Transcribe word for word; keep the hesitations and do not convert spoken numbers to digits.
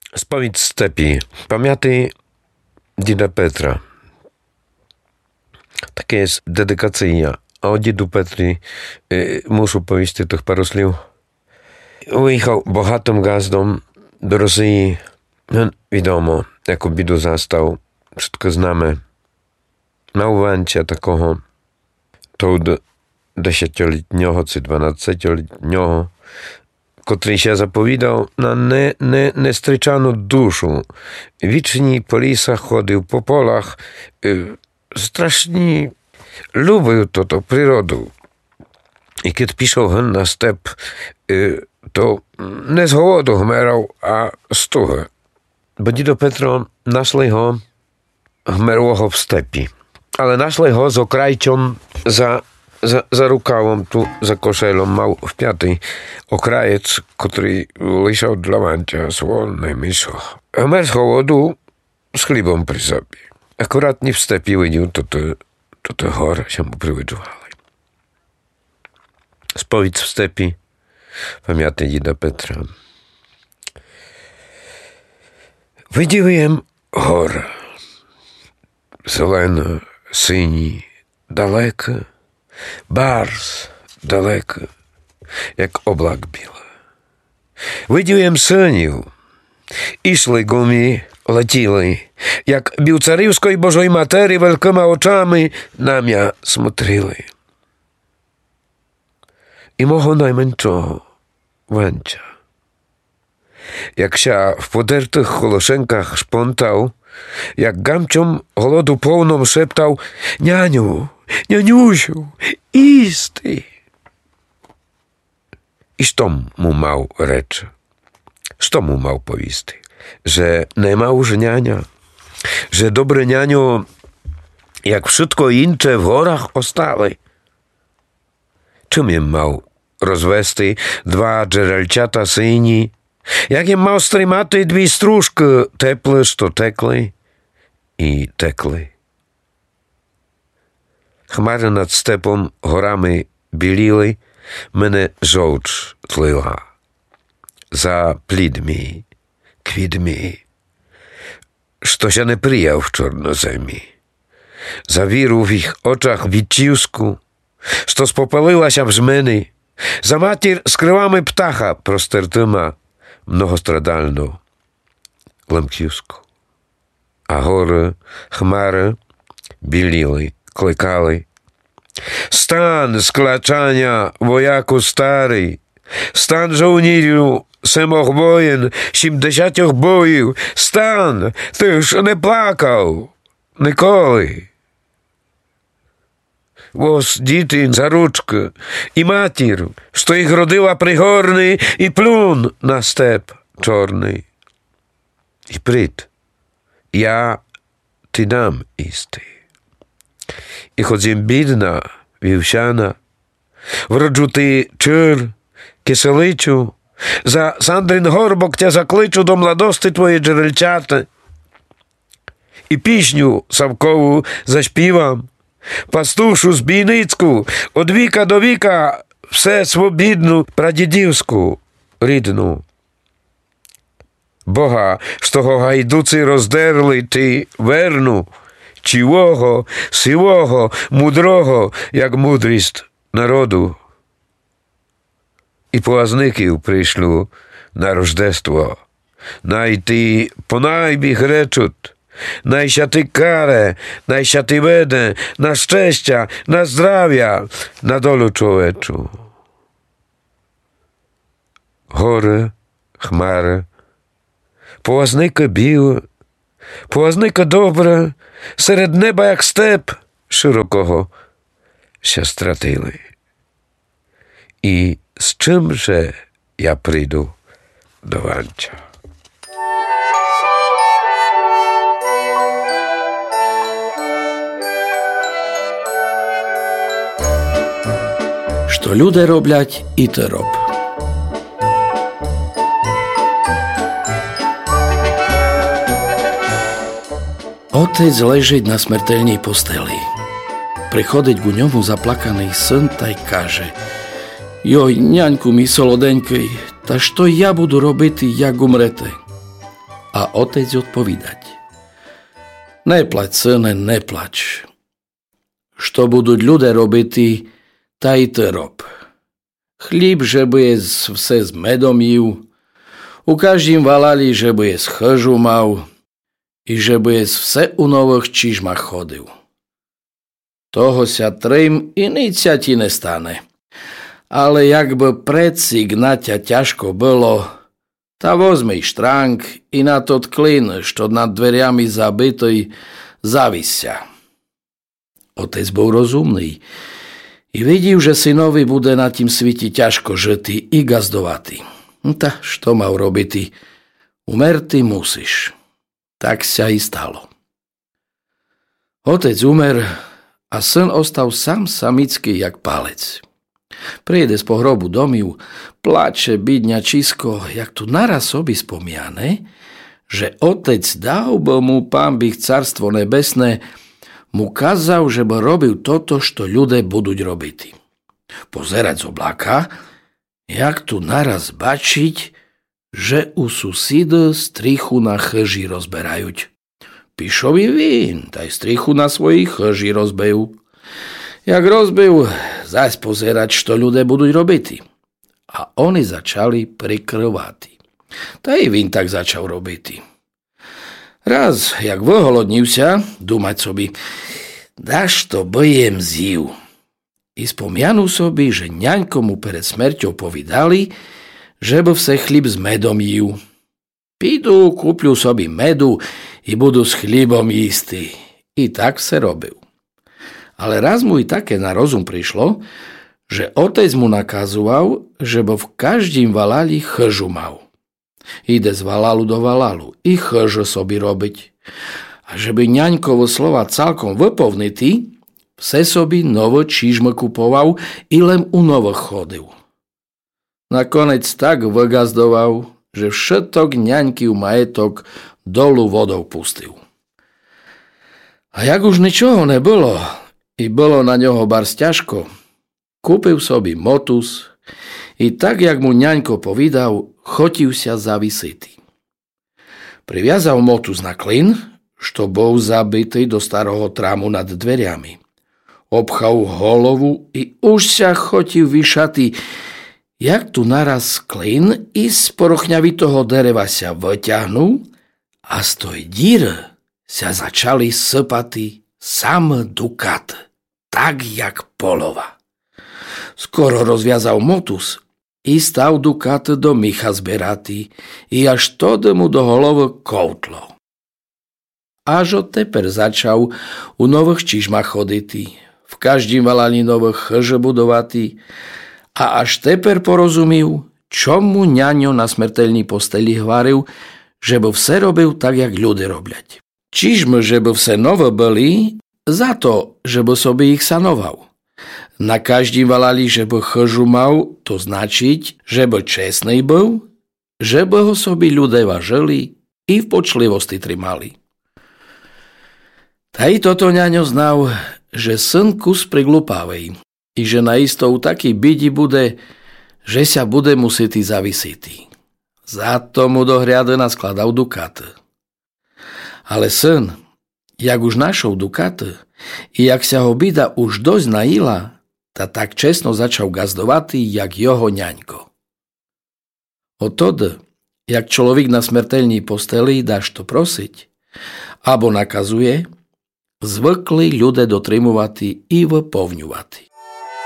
Sповідь степі. Пам'яти діда Петра. Таке є дедикація. А о діду Петрі е, мушу повісти тих пару слів. Виїхав багатим газдом до Росії. Відомо, яку біду застав. Wszystko znamy. Małwancia такого того десятилітнього чи дванадцятилітнього, котрий ще заповідав на не, не, нестричану душу. Вічні по лісах ходив, по полах. Е, страшні любив то, то природу. І kiedy пішов ген на степ, е, то не з голоду гмерав, а з туги. Бо дідо Петро нашли го гмерлого в степі. Але нашли го з okrajcią za, za, za rukawą, tu za koszelą, mał w piatej okrajec, który leżał dla Wancia słonny myszo. Gmer z hołodu z chlibą przy sobie. Akurat nie w stepie łynił, to te, to te chore się mu przywyczuwały. Spowiedź w stepi, pamiętaj dzida Petra. Видівуєм гора, зелена, сині, далека, барс далека, як облак біла. Видівуєм синів, ішли гумі, летіли, як білцарівської Божої Матері великими очами на м'я смотрили. І мого найменшого Ванча, якся w podертych холошенкach szpontał, jak gamciom głodu pełną szeptał: Nianiu, nianiusiu, isty. I što mu mał rzecz? Što mu mał powisty? Że nie ma już niania, że dobre nianio, jak wszystko incze w gorach ostale. Czym im mał rozwesty dwa dżerelciata syni, jak im mał strymaty dwie stróżki teple, što tekli i tekli. Chmary nad stepą gorami біліли, мене żołcz tlila. Za plidmi, kwidmi, što się nie prijał w czornozemi. Za wiru w ich oczach wiciusku, što spopaliła się w żmeny. Za matir z krylami ptacha prostertyma, mnohostradalną lemkiusku. A gory, chmary біліли, klekali. Stan sklaczania, wojaku stary, stan żołnierzu, semoch wojen, siedemdziesięciu boił, stan, tyż nie plakał, nikoли. Wos dzitin za ruczkę i matir, što ich rodyła prygorny i plun na step czorny. I pryd, ja ty dam isty. I chodziem bidna, wівсяна, вроджу ти чир, киселичу, за Сандрин горбок тя закличу до младости твої джерельчата. І пісню Савкову заспівам, пастушу збійницьку, од віка до віка, все свобідну прадідівську рідну. Бога, що го гайдуці роздерли, ти верну, чивого, сивого, мудрого, як мудрість народу. І плазників прийшлю на рождество. Найти понайбіг речуть, найся ти каре, найся ти веде, на щастя, на здрав'я, на долю чоловічу. Гори, хмари, плазника біле, плазника добре, серед неба, як степ широкого, ся стратили. І з чим же я прийду до Ванча? Що люди роблять, і ти роб. Otec ležить na smrteľnej posteli. Prichodiť ku ňomu zaplakaný syn taj kaže: Joj, ňaňku mi solodeňkej, ta što ja budu robiti, jak umrete? A otec odpovídať: Neplať, syne, neplač. Što budú ľudia robiti, taj to rob. Chlíb, že bude vse s medom jív, u každým valali, že bude s chžu mal, i že bude vse u nových čižmach chodil. Toho sa trím i nič sa ti nestane. Ale jak by preci gnaťa ťažko bylo, ta vozmi štránk i na tot klin, što nad dveriami zabitý, zavisia. Otec bol rozumný i videl, že synovi bude na tým sviti ťažko žitý i gazdovatý. Ta, što mal robiti? Umerti musíš. Tak sa i stalo. Otec umer a syn ostal sám samický jak palec. Príde z pohrobu domiu, plače bydňačisko, jak tu naraz sobi spomiane, že otec dal by mu pán bych carstvo nebesné, mu kazal, že by robil toto, što ľudia budú robiti. Pozerať z obláka, jak tu naraz bačiť, že u susída strichu na chži rozberajú. Pišovi vín, taj strichu na svojich chži rozbejú. Jak rozbejú, zás pozerať, što ľudia budú robiti. A oni začali prikrvati. Taj vín tak začal robiti. Raz, jak vyholodnil sa, dúmať sobi, daž to bojem zív. I spomianu sobi, že ňaňko mu pred smrťou povedali, že by vse chlíb s medom jív. Pídu, kúpľu sobi medu i budú s chlíbom jísti. I tak se robil. Ale raz mu i také na rozum prišlo, že otec mu nakazoval, že by v každým valali chžu mal. Ide z valalu do valalu i chž sobi robiť. A že by ňaňkovo slova celkom vypovnitý, vse sobi novo čižme kupoval i len u novo chodil. Nakonec tak vygazdoval, že všetok ňaňky u majetok dolu vodou pustil. A jak už ničoho nebolo, i bolo na ňoho bars ťažko, kúpil sobi motus i tak, jak mu ňaňko povídal, chotil sa zavisitý. Priviazal motus na klin, što bol zabitý do starého trámu nad dveriami. Obchal holovu i už sa chotil vyšatý, jak tu naraz klin i z porochňavitého dereva sa vyťahnul a z toj díry sa začali sypati sam dukat, tak jak polova. Skoro rozviazal motus i stav dukat do micha zberatý i až to mu do holovu koutlo. Až od teper začal u nových čižmach choditi, v každým valali nových chž budovatý a až teper porozumil, čo mu ňaňo na smrteľný posteli hvaril, že by vse robil tak, jak ľudia robľať. Čižme, že by vse nové byli, za to, že by sobi ich sanoval. Na každým valali, že by chžu mal, to značiť, že by čestný byl, že by ho sobi ľudia vážili i v počlivosti trimali. Taj toto ňaňo znal, že syn kus priglupávej i že naisto u taký bidi bude, že sa bude musieť zavisitý. Za to mu do hriadena skladal dukat. Ale syn, jak už našol dukat i jak sa ho bida už dosť najila, ta tak čestno začal gazdovatý, jak jeho ňaňko. Otod, jak človek na smrteľní posteli dáš to prosiť, abo nakazuje, zvykli ľudia dotrimovati i vypovňovati.